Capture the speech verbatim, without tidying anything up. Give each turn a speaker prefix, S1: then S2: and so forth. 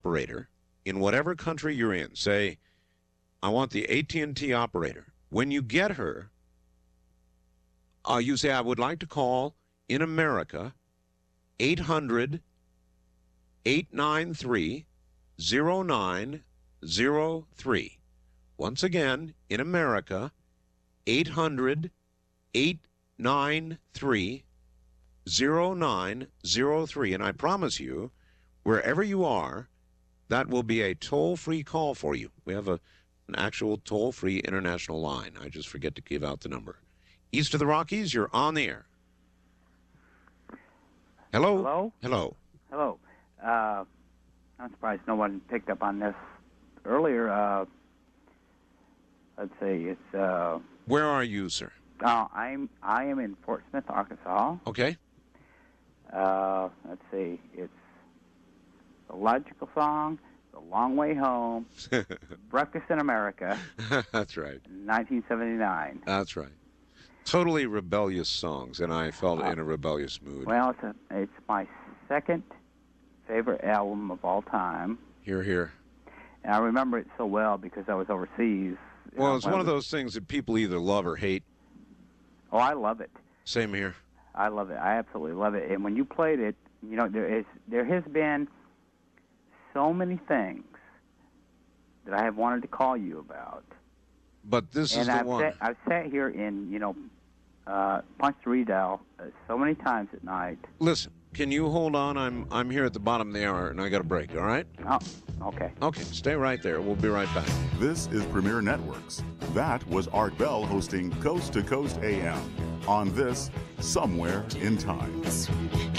S1: operator in whatever country you're in. Say, I want the A T and T operator. When you get her, uh, you say, I would like to call in America eight hundred, eight nine three, zero nine zero three. Once again, in America, eight hundred, eight nine three, zero nine zero three. And I promise you, wherever you are, that will be a toll-free call for you. We have a, an actual toll-free international line. I just forget to give out the number. East of the Rockies, you're on the air. Hello?
S2: Hello?
S1: Hello.
S2: Hello. Uh, I'm surprised no one picked up on this earlier. Uh, let's see. It's. Uh,
S1: Where are you, sir?
S2: Uh, I'm. I am in Fort Smith, Arkansas.
S1: Okay.
S2: Uh, let's see. It's the Logical Song, The Long Way Home, Breakfast in America.
S1: That's right.
S2: nineteen seventy-nine.
S1: That's right. Totally rebellious songs, and I felt
S2: Uh,
S1: in a rebellious mood.
S2: Well, it's a, it's my second favorite album of all time.
S1: Here, here.
S2: And I remember it so well because I was overseas.
S1: Well,
S2: uh,
S1: it's
S2: when I
S1: one of
S2: was-
S1: those things that people either love or hate.
S2: Oh, I love it.
S1: Same here.
S2: I love it. I absolutely love it. And when you played it, you know, there is there has been so many things that I have wanted to call you about.
S1: But this
S2: and
S1: is the
S2: I've
S1: one.
S2: Sat, I've sat here in, you know, uh, punch the redial uh, so many times at night.
S1: Listen, can you hold on? I'm I'm here at the bottom of the hour, and I got a break, all right?
S2: Oh, okay.
S1: Okay, stay right there. We'll be right back.
S3: This is Premier Networks. That was Art Bell hosting Coast to Coast A M on this Somewhere in Time.